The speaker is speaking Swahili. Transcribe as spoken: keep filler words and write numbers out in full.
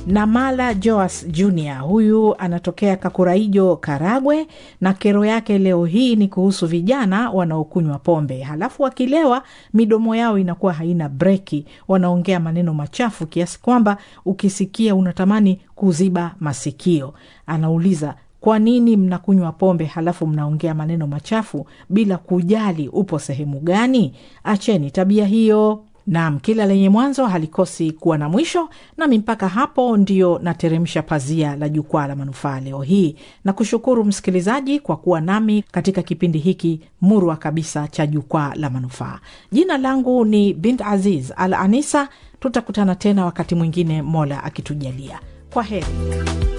Namala Joas Junior Huyu anatokea Kakuraijo, Karagwe, na kero yake leo hii ni kuhusu vijana wanaokunywa pombe. Halafu wakilewa midomo yao inakuwa haina breki, wanaongea maneno machafu kiasi kwamba ukisikia unatamani kuziba masikio. Anauliza, kwa nini mnakunywa pombe halafu mnaongea maneno machafu bila kujali upo sehemu gani? Acheni tabia hiyo. Naam, kila lenye mwanzo halikosi kuwa na mwisho, na mpaka hapo ndio nateremsha pazia la Jukwaa la Manufaa leo hii. Na kushukuru msikilizaji kwa kuwa nami katika kipindi hiki murwa kabisa cha Jukwaa la Manufaa. Jina langu ni Bint Aziz Al Anisa. Tutakutana tena wakati mwingine Mola akitujalia. Kwa heri.